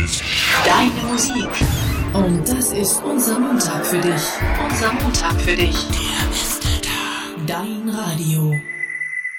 Deine Musik. Und das ist unser Montag für dich. Unser Montag für dich. Dein Radio.